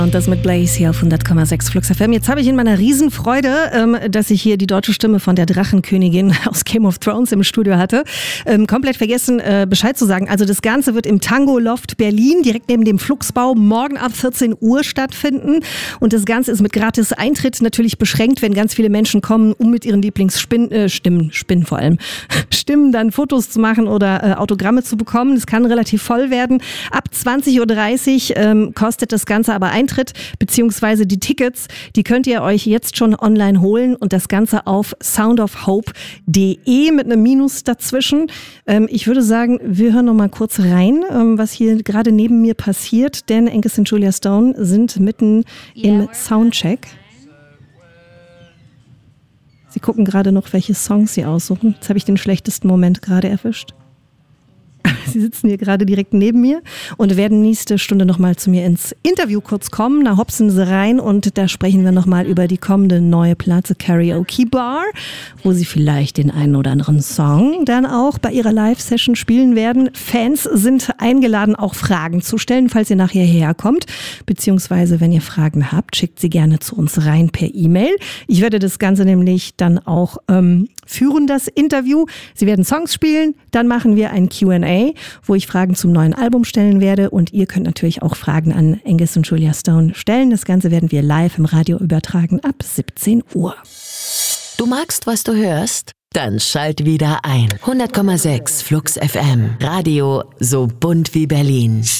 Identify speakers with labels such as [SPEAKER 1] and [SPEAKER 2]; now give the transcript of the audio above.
[SPEAKER 1] Und das mit Blaze hier auf 100,6 Flux FM. Jetzt habe ich in meiner Riesenfreude, dass ich hier die deutsche Stimme von der Drachenkönigin aus Game of Thrones im Studio hatte, komplett vergessen Bescheid zu sagen. Also das Ganze wird im Tango Loft Berlin, direkt neben dem Fluxbau, morgen ab 14 Uhr stattfinden. Und das Ganze ist mit gratis Eintritt natürlich beschränkt, wenn ganz viele Menschen kommen, um mit ihren Lieblingsstimmen vor allem, Stimmen dann Fotos zu machen oder Autogramme zu bekommen. Es kann relativ voll werden. Ab 20.30 Uhr kostet das Ganze aber Eintritt, beziehungsweise die Tickets, die könnt ihr euch jetzt schon online holen und das Ganze auf soundofhope.de mit einem Minus dazwischen. Ich würde sagen, wir hören noch mal kurz rein, was hier gerade neben mir passiert, denn Angus und Julia Stone sind mitten im Soundcheck. Sie gucken gerade noch, welche Songs sie aussuchen. Jetzt habe ich den schlechtesten Moment gerade erwischt. Sie sitzen hier gerade direkt neben mir und werden nächste Stunde nochmal zu mir ins Interview kurz kommen. Da hopsen sie rein und da sprechen wir nochmal über die kommende neue Platte Karaoke Bar, wo sie vielleicht den einen oder anderen Song dann auch bei ihrer Live-Session spielen werden. Fans sind eingeladen, auch Fragen zu stellen, falls ihr nachher herkommt. Beziehungsweise, wenn ihr Fragen habt, schickt sie gerne zu uns rein per E-Mail. Ich werde das Ganze nämlich dann auch führen, das Interview. Sie werden Songs spielen, dann machen wir ein Q&A, wo ich Fragen zum neuen Album stellen werde und ihr könnt natürlich auch Fragen an Angus und Julia Stone stellen. Das Ganze werden wir live im Radio übertragen ab 17 Uhr.
[SPEAKER 2] Du magst, was du hörst? Dann schalt wieder ein. 100,6 Flux FM. Radio so bunt wie Berlin.